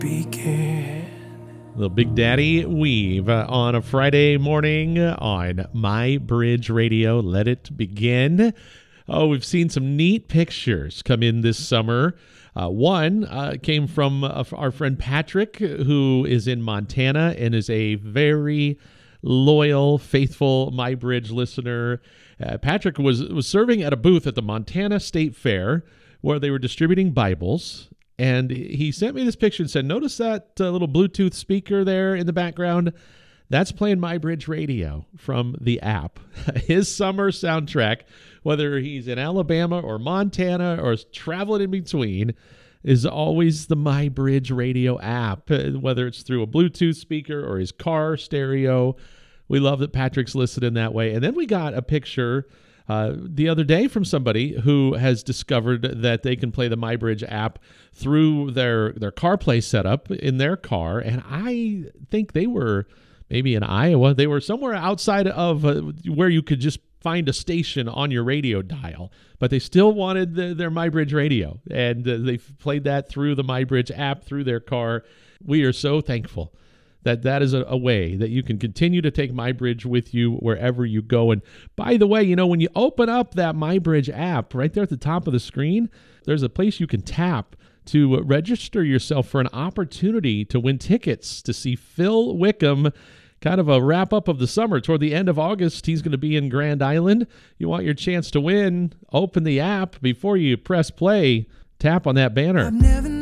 begin. The Big Daddy Weave on a Friday morning on My Bridge Radio. Let it begin. Oh, we've seen some neat pictures come in this summer. One came from our friend Patrick, who is in Montana and is a very loyal, faithful My Bridge listener. Patrick was serving at a booth at the Montana State Fair where they were distributing Bibles. And he sent me this picture and said, notice that little Bluetooth speaker there in the background? That's playing My Bridge Radio from the app. His summer soundtrack, whether he's in Alabama or Montana or traveling in between, is always the My Bridge Radio app, whether it's through a Bluetooth speaker or his car stereo. We love that Patrick's listening that way. And then we got a picture the other day from somebody who has discovered that they can play the My Bridge app through their CarPlay setup in their car. And I think they were maybe in Iowa. They were somewhere outside of where you could just find a station on your radio dial. But they still wanted their My Bridge radio. And they played that through the My Bridge app, through their car. We are so thankful that is a way that you can continue to take My Bridge with you wherever you go. And by the way, when you open up that My Bridge app, right there at the top of the screen, there's a place you can tap to register yourself for an opportunity to win tickets to see Phil Wickham, kind of a wrap-up of the summer. Toward the end of August, he's going to be in Grand Island. You want your chance to win? Open the app before you press play. Tap on that banner.